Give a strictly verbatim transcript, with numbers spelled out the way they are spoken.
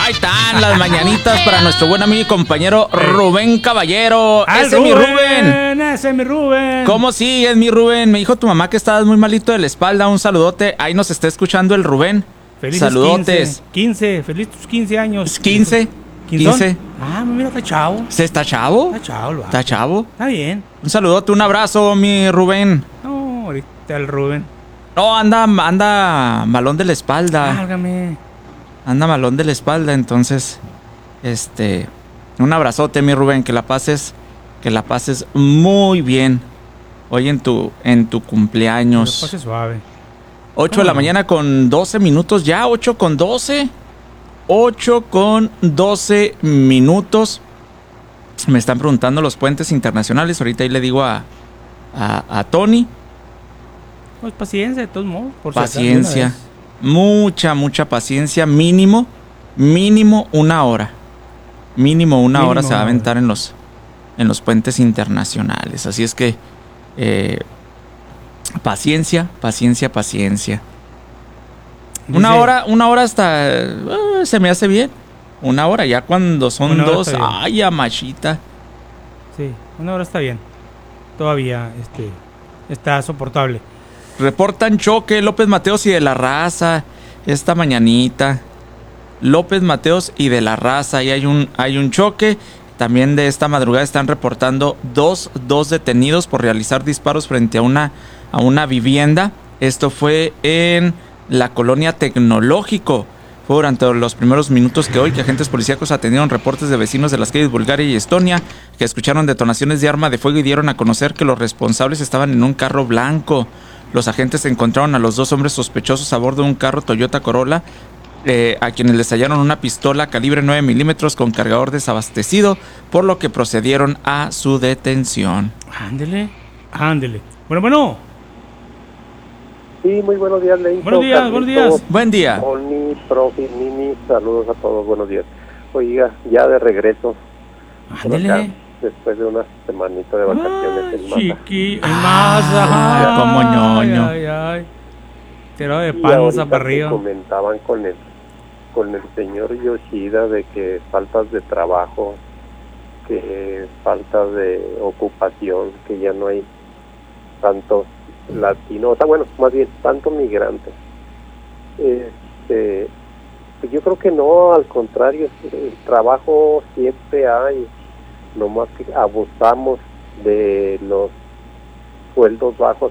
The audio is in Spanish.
Ahí están las mañanitas para nuestro buen amigo y compañero Rubén Caballero. ¡Ah, Ese es mi Rubén. Ese es mi Rubén. ¿Cómo sigues, mi Rubén? Me dijo tu mamá que estabas muy malito de la espalda. Un saludote. Ahí nos está escuchando el Rubén. Felices Saludotes. quince, quince, feliz tus quince años. quince. quince. Ah, mira, está chavo. ¿Se está chavo? Está chavo, el vato. ¿Está chavo? Está bien. Un saludote, un abrazo, mi Rubén. No, ahorita el Rubén. No, anda, anda malón de la espalda. Válgame. Anda malón de la espalda, entonces, este, un abrazote, mi Rubén, que la pases, que la pases muy bien hoy en tu, en tu cumpleaños. Que la pases suave. ocho de la mañana con doce minutos, ya, ocho con doce. ocho con doce minutos. Me están preguntando los puentes internacionales, ahorita ahí le digo a, a, a Tony. Pues paciencia, de todos modos. Por si acaso, Paciencia. una vez. Mucha, mucha paciencia. Mínimo, mínimo una hora. Mínimo una Mínimo hora se va a una aventar en los, en los puentes internacionales. Así es que, eh, paciencia, paciencia, paciencia. Dice- Una hora, una hora hasta eh, se me hace bien. Una hora, ya cuando son Una hora dos, está bien. ay, amachita. Sí, una hora está bien. Todavía, este, está soportable. Reportan choque López Mateos y de la Raza esta mañanita. López Mateos y de la Raza. Y hay un, hay un choque. También de esta madrugada están reportando dos, dos detenidos por realizar disparos frente a una, a una vivienda. Esto fue en la colonia Tecnológico. Fue durante los primeros minutos que hoy que agentes policíacos atendieron reportes de vecinos de las calles Bulgaria y Estonia que escucharon detonaciones de arma de fuego y dieron a conocer que los responsables estaban en un carro blanco. Los agentes encontraron a los dos hombres sospechosos a bordo de un carro Toyota Corolla, eh, a quienes les hallaron una pistola calibre nueve milímetros con cargador desabastecido, por lo que procedieron a su detención. Ándele, ándele. Bueno, bueno. Sí, muy buenos días, Leito. Buenos días, Carlito, buenos días. Buen día. Oni, profe, Nini, saludos a todos, buenos días. Oiga, ya de regreso, por acá, Ándele. después de una semanita de vacaciones Ay, en Mata. chiqui, en Ah, masa. como ñoño. Ay, ay, ay. Tirado de Y panza ahorita para que arriba. comentaban con el, con el señor Yoshida de que faltas de trabajo, que falta de ocupación, que ya no hay tantos latinos, o sea, bueno, más bien tanto migrantes. Este, pues yo creo que no, al contrario, el trabajo siempre hay, nomás que abusamos de los sueldos bajos